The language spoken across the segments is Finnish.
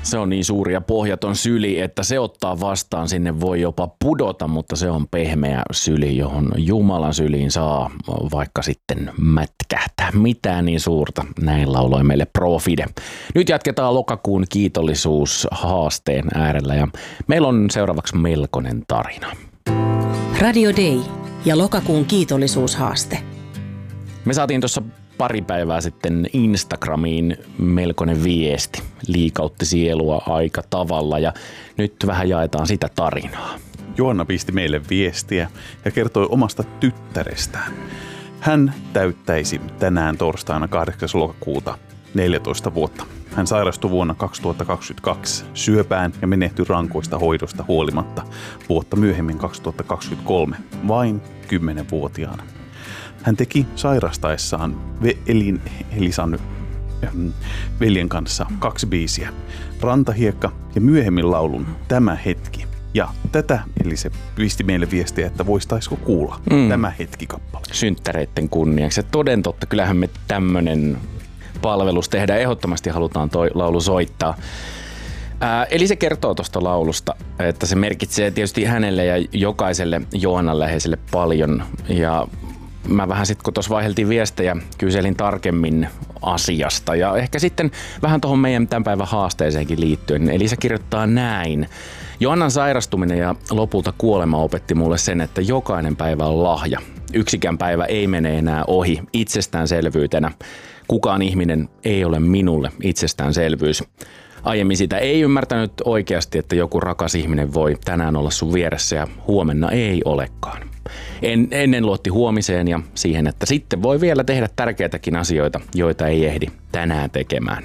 Se on niin suuri ja pohjaton syli, että se ottaa vastaan, sinne voi jopa pudota, mutta se on pehmeä syli, johon Jumalan syliin saa vaikka sitten mätkähtää. Mitään niin suurta, näin lauloi meille Profide. Nyt jatketaan lokakuun kiitollisuushaasteen äärellä ja meillä on seuraavaksi melkoinen tarina. Radio Day ja lokakuun kiitollisuushaaste. Me saatiin tuossa pari päivää sitten Instagramiin melkoinen viesti. Liikautti sielua aika tavalla ja nyt vähän jaetaan sitä tarinaa. Joanna pisti meille viestiä ja kertoi omasta tyttärestään. Hän täyttäisi tänään torstaina 8. lokakuuta 14 vuotta. Hän sairastui vuonna 2022 syöpään ja menehtyi rankoista hoidosta huolimatta vuotta myöhemmin 2023, vain 10-vuotiaana. Hän teki sairastaessaan Elisan veljen kanssa 2 biisiä, Rantahiekka ja myöhemmin laulun Tämä hetki. Ja tätä Elise pisti meille viestiä, että voisitaisiko kuulla Tämä hetki -kappale. Synttäreitten kunniaksi. Ja toden totta, kyllähän me tämmönen palvelus tehdään. Ehdottomasti halutaan toi laulu soittaa. Eli se kertoo tuosta laulusta, että se merkitsee tietysti hänelle ja jokaiselle Joannan läheiselle paljon. Ja mä vähän sitten, kun tuossa vaiheltiin viestejä, kyselin tarkemmin asiasta ja ehkä sitten vähän tuohon meidän tämän päivän haasteeseenkin liittyen. Eli se kirjoittaa näin. Joannan sairastuminen ja lopulta kuolema opetti mulle sen, että jokainen päivä on lahja. Yksikään päivä ei mene enää ohi itsestäänselvyytenä. Kukaan ihminen ei ole minulle itsestäänselvyys. Aiemmin sitä ei ymmärtänyt oikeasti, että joku rakas ihminen voi tänään olla sun vieressä ja huomenna ei olekaan. Ennen luotti huomiseen ja siihen, että sitten voi vielä tehdä tärkeitäkin asioita, joita ei ehdi tänään tekemään.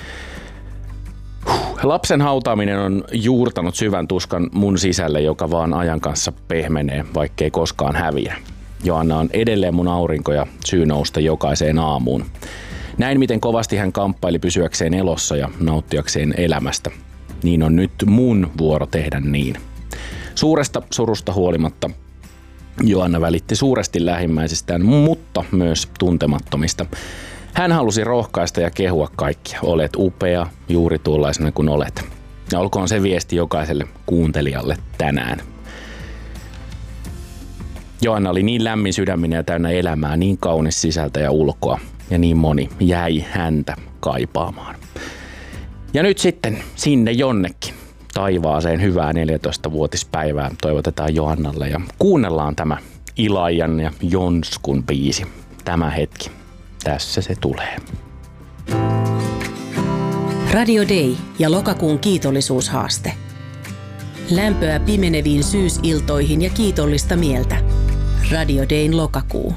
Lapsen hautaaminen on juurtanut syvän tuskan mun sisälle, joka vaan ajan kanssa pehmenee, vaikkei koskaan häviä. Joanna on edelleen mun aurinko ja syy nousta jokaiseen aamuun. Näin miten kovasti hän kamppaili pysyäkseen elossa ja nauttiakseen elämästä. Niin on nyt mun vuoro tehdä niin. Suuresta surusta huolimatta Joanna välitti suuresti lähimmäisistään, mutta myös tuntemattomista. Hän halusi rohkaista ja kehua kaikkia. Olet upea juuri tuollaisena kuin olet. Ja olkoon se viesti jokaiselle kuuntelijalle tänään. Joanna oli niin lämmin sydäminen ja täynnä elämää, niin kaunis sisältä ja ulkoa. Ja niin moni jäi häntä kaipaamaan. Ja nyt sitten sinne jonnekin taivaaseen hyvää 14-vuotispäivää toivotetaan Joannalle ja kuunnellaan tämä Ilajan ja Jonskun biisi. Tämä hetki. Tässä se tulee. Radio Day ja lokakuun kiitollisuushaaste. Lämpöä pimeneviin syysiltoihin ja kiitollista mieltä. Radio Dayn lokakuu.